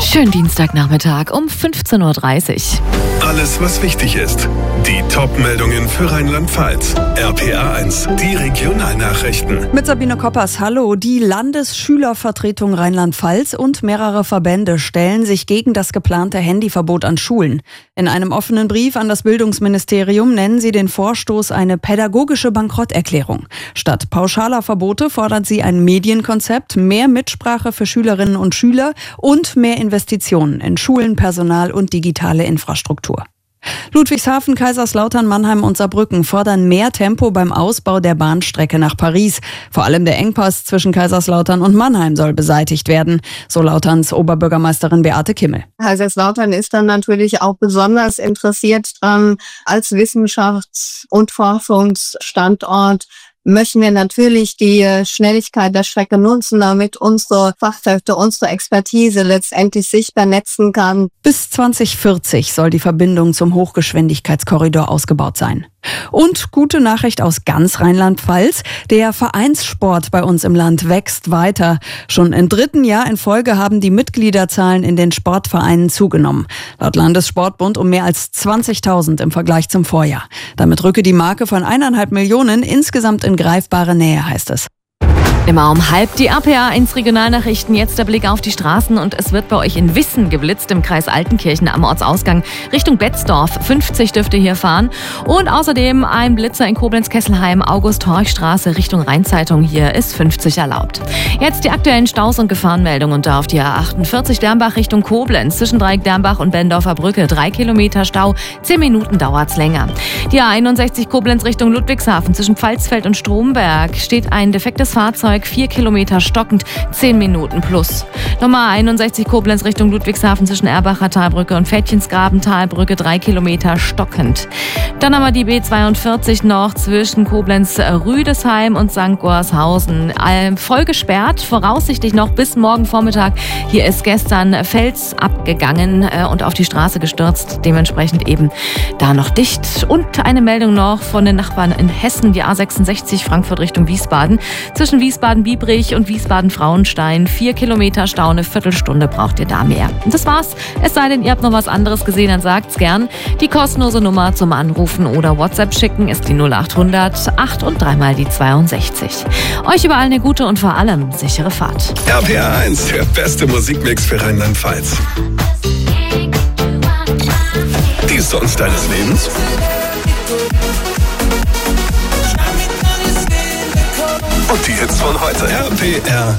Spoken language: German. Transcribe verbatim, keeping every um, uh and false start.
Schönen Dienstagnachmittag um fünfzehn Uhr dreißig. Alles, was wichtig ist. Die Top-Meldungen für Rheinland-Pfalz. R P A eins, die Regionalnachrichten. Mit Sabine Koppers, hallo. Die Landesschülervertretung Rheinland-Pfalz und mehrere Verbände stellen sich gegen das geplante Handyverbot an Schulen. In einem offenen Brief an das Bildungsministerium nennen sie den Vorstoß eine pädagogische Bankrotterklärung. Statt pauschaler Verbote fordern sie ein Medienkonzept, mehr Mitsprache für Schülerinnen und Schüler und mehr Investitionen in Schulen, Personal und digitale Infrastruktur. Ludwigshafen, Kaiserslautern, Mannheim und Saarbrücken fordern mehr Tempo beim Ausbau der Bahnstrecke nach Paris. Vor allem der Engpass zwischen Kaiserslautern und Mannheim soll beseitigt werden, so Lauterns Oberbürgermeisterin Beate Kimmel. Kaiserslautern ist dann natürlich auch besonders interessiert dran. Als Wissenschafts- und Forschungsstandort möchten wir natürlich die Schnelligkeit der Strecke nutzen, damit unsere Fachkräfte, unsere Expertise letztendlich sich vernetzen kann. Bis zwanzig vierzig soll die Verbindung zum Hochgeschwindigkeitskorridor ausgebaut sein. Und gute Nachricht aus ganz Rheinland-Pfalz. Der Vereinssport bei uns im Land wächst weiter. Schon im dritten Jahr in Folge haben die Mitgliederzahlen in den Sportvereinen zugenommen. Laut Landessportbund um mehr als zwanzigtausend im Vergleich zum Vorjahr. Damit rücke die Marke von eineinhalb Millionen insgesamt in greifbare Nähe, heißt es. Immer um halb die R P A eins Regionalnachrichten. Jetzt der Blick auf die Straßen und es wird bei euch in Wissen geblitzt im Kreis Altenkirchen am Ortsausgang Richtung Betzdorf. fünfzig dürfte hier fahren. Und außerdem ein Blitzer in Koblenz-Kesselheim, August-Horch-Straße Richtung Rheinzeitung. Hier ist fünfzig erlaubt. Jetzt die aktuellen Staus und Gefahrenmeldungen und da auf die A achtundvierzig Dernbach Richtung Koblenz. Zwischen Dreieck Dernbach und Bendorfer Brücke. Drei Kilometer Stau. Zehn Minuten dauert's länger. Die A einundsechzig Koblenz Richtung Ludwigshafen. Zwischen Pfalzfeld und Stromberg steht ein defektes Fahrzeug. Vier Kilometer stockend, zehn Minuten plus. Nummer einundsechzig Koblenz Richtung Ludwigshafen zwischen Erbacher Talbrücke und Fettchensgraben Talbrücke, drei Kilometer stockend. Dann haben wir die B zweiundvierzig noch zwischen Koblenz-Rüdesheim und Sankt Gorshausen. Voll gesperrt, voraussichtlich noch bis morgen Vormittag. Hier ist gestern Fels abgegangen und auf die Straße gestürzt. Dementsprechend eben da noch dicht. Und eine Meldung noch von den Nachbarn in Hessen, die A sechsundsechzig Frankfurt Richtung Wiesbaden. Zwischen Wiesbaden-Biebrich und Wiesbaden-Frauenstein. Vier Kilometer Stau, eine Viertelstunde braucht ihr da mehr. Und das war's. Es sei denn, ihr habt noch was anderes gesehen, dann sagt's gern. Die kostenlose Nummer zum Anrufen oder WhatsApp schicken ist die null achthundert acht und dreimal die zweiundsechzig. Euch überall eine gute und vor allem sichere Fahrt. R P A eins, der beste Musikmix für Rheinland-Pfalz. Die Songs deines Lebens? Und die Hits von heute. R P R